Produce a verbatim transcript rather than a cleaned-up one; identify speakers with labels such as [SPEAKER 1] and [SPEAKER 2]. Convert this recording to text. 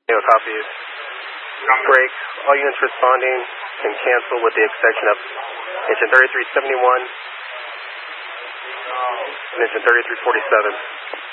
[SPEAKER 1] No copies. Break. All units responding can cancel with the exception of engine thirty-three seventy-one and engine thirty-three forty-seven.